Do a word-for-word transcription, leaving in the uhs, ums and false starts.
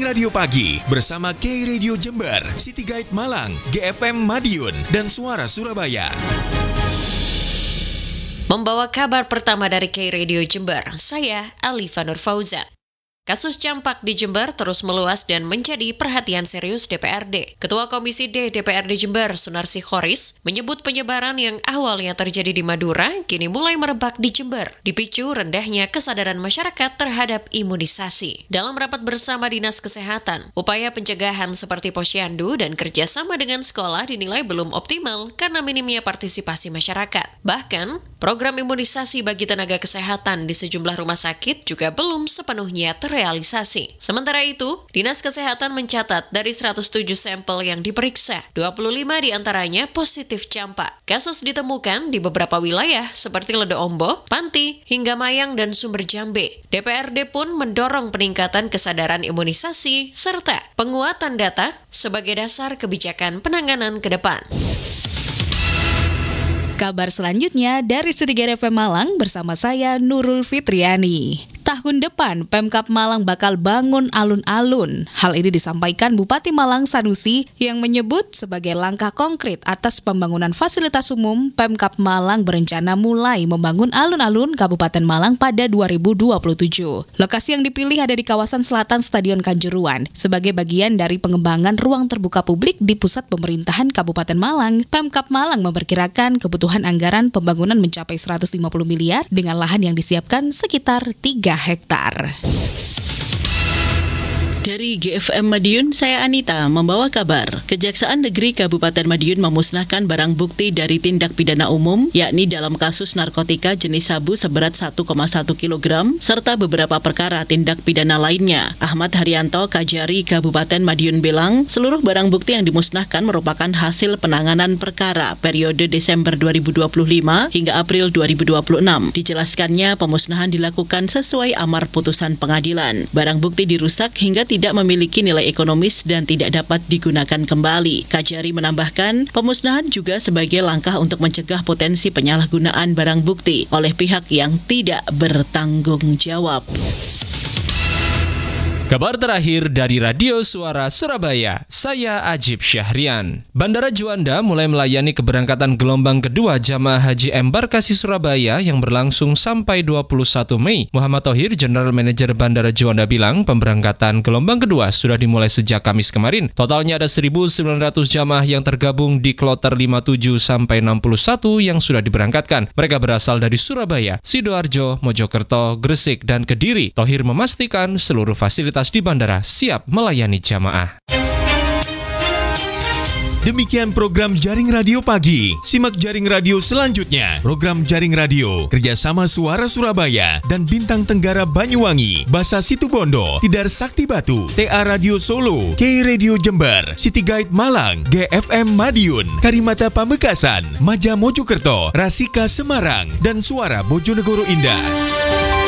Radio Pagi bersama K Radio Jember, City Guide Malang, G F M Madiun, dan Suara Surabaya. Membawa kabar pertama dari K Radio Jember, saya Alifa Nur Fauzan. Kasus campak di Jember terus meluas dan menjadi perhatian serius D P R D. Ketua Komisi D D P R D Jember, Sunarsi Khoris, menyebut penyebaran yang awalnya terjadi di Madura kini mulai merebak di Jember, dipicu rendahnya kesadaran masyarakat terhadap imunisasi. Dalam rapat bersama Dinas Kesehatan, upaya pencegahan seperti posyandu dan kerjasama dengan sekolah dinilai belum optimal karena minimnya partisipasi masyarakat. Bahkan, program imunisasi bagi tenaga kesehatan di sejumlah rumah sakit juga belum sepenuhnya terrealisasi. realisasi. Sementara itu, Dinas Kesehatan mencatat dari seratus tujuh sampel yang diperiksa, dua puluh lima diantaranya positif campak. Kasus ditemukan di beberapa wilayah seperti Ledo Ombo, Panti, hingga Mayang dan Sumber Jambe. D P R D pun mendorong peningkatan kesadaran imunisasi serta penguatan data sebagai dasar kebijakan penanganan ke depan. Kabar selanjutnya dari City Guide F M Malang bersama saya Nurul Fitriani. Tahun depan, Pemkab Malang bakal bangun alun-alun. Hal ini disampaikan Bupati Malang Sanusi yang menyebut sebagai langkah konkret atas pembangunan fasilitas umum, Pemkab Malang berencana mulai membangun alun-alun Kabupaten Malang pada dua ribu dua puluh tujuh. Lokasi yang dipilih ada di kawasan selatan Stadion Kanjuruhan. Sebagai bagian dari pengembangan ruang terbuka publik di pusat pemerintahan Kabupaten Malang, Pemkab Malang memperkirakan kebutuhan anggaran pembangunan mencapai seratus lima puluh miliar dengan lahan yang disiapkan sekitar tiga hektar. Dari G F M Madiun, saya Anita membawa kabar. Kejaksaan Negeri Kabupaten Madiun memusnahkan barang bukti dari tindak pidana umum, yakni dalam kasus narkotika jenis sabu seberat satu koma satu kilogram, serta beberapa perkara tindak pidana lainnya. Ahmad Haryanto, Kajari Kabupaten Madiun bilang, seluruh barang bukti yang dimusnahkan merupakan hasil penanganan perkara periode Desember dua ribu dua puluh lima hingga April dua ribu dua puluh enam. Dijelaskannya, pemusnahan dilakukan sesuai amar putusan pengadilan. Barang bukti dirusak hingga tidak memiliki nilai ekonomis dan tidak dapat digunakan kembali. Kajari menambahkan, pemusnahan juga sebagai langkah untuk mencegah potensi penyalahgunaan barang bukti oleh pihak yang tidak bertanggung jawab. Kabar terakhir dari Radio Suara Surabaya, saya Ajib Syahrian. Bandara Juanda mulai melayani keberangkatan gelombang kedua jamaah haji embarkasi Surabaya yang berlangsung sampai dua puluh satu Mei. Muhammad Thohir, General Manager Bandara Juanda bilang, pemberangkatan gelombang kedua sudah dimulai sejak Kamis kemarin. Totalnya ada seribu sembilan ratus jamaah yang tergabung di kloter lima puluh tujuh sampai enam puluh satu yang sudah diberangkatkan. Mereka berasal dari Surabaya, Sidoarjo, Mojokerto, Gresik, dan Kediri. Thohir memastikan seluruh fasilitas di bandara siap melayani jamaah. Demikian program Jaring Radio Pagi. Simak Jaring Radio selanjutnya. Program Jaring Radio kerjasama Suara Surabaya dan Bintang Tenggara Banyuwangi, Basa Situbondo, Tidar Sakti Batu, T A Radio Solo, K Radio Jember, City Guide Malang, G F M Madiun, Karimata Pamekasan, Maja Mojokerto, Rasika Semarang, dan Suara Bojonegoro Indah.